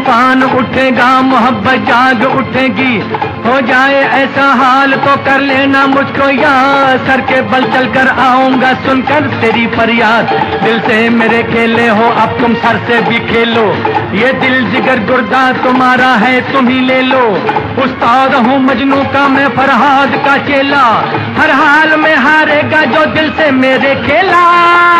पान उठेगा, मोहब्बत जाग उठेगी। हो जाए ऐसा हाल तो कर लेना मुझको याद, सर के बल चल कर आऊंगा सुनकर तेरी फरियाद। दिल से मेरे खेले हो अब तुम सर से भी खेलो, ये दिल जिगर गुर्दा तुम्हारा है तुम ही ले लो। उस्ताद हूँ मजनू का मैं फरहाद का चेला, हर हाल में हारेगा जो दिल से मेरे खेला।